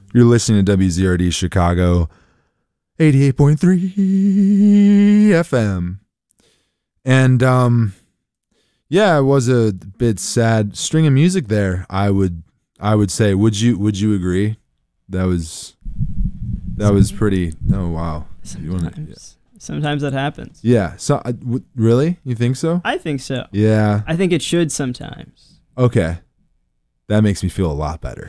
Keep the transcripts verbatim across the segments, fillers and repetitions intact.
You're listening to W Z R D Chicago, eighty-eight point three F M. And, um, yeah, it was a bit sad string of music there. I would, I would say, would you, would you agree? That was, that was pretty. Oh wow. Sometimes, wanna, yeah. sometimes that happens. Yeah. So, uh, w- really, you think so? I think so. Yeah. I think it should sometimes. Okay, that makes me feel a lot better.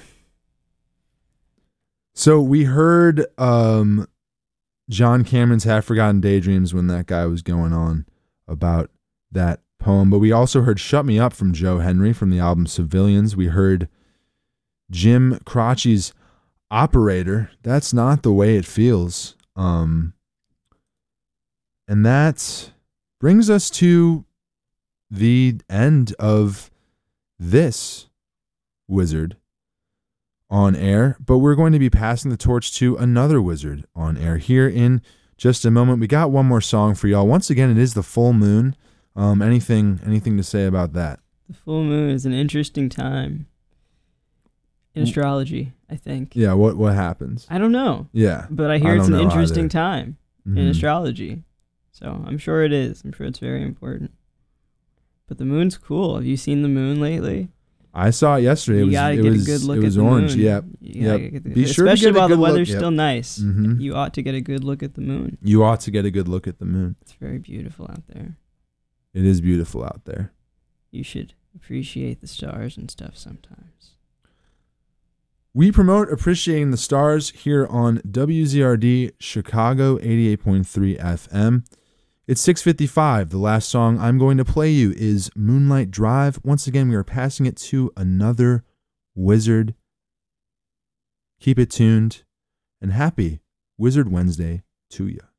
So we heard um, John Cameron's Half Forgotten Daydreams when that guy was going on about that poem. But we also heard Shut Me Up from Joe Henry from the album Civilians. We heard Jim Croce's Operator. That's Not the Way It Feels. Um, and that brings us to the end of this wizard on air, but we're going to be passing the torch to another wizard on air here in just a moment. We got one more song for y'all. Once again, it is the full moon. Um, anything, anything to say about that? The full moon is an interesting time in astrology, I think. Yeah. What what happens? I don't know. Yeah, but I hear I it's an don't know interesting either. time Mhm. in astrology, so I'm sure it is. I'm sure it's very important. But the moon's cool. Have you seen the moon lately? I saw it yesterday. It You was, gotta it get was, a good look it was at the orange. moon. Yep. You gotta Yep. get the- Be sure to especially get a while the good weather's look. Yep. still nice. Mhm. You ought to get a good look at the moon. You ought to get a good look at the moon. It's very beautiful out there. It is beautiful out there. You should appreciate the stars and stuff sometimes. We promote appreciating the stars here on W Z R D Chicago eighty-eight point three F M. It's six fifty-five. The last song I'm going to play you is Moonlight Drive. Once again, we are passing it to another wizard. Keep it tuned, and happy Wizard Wednesday to you.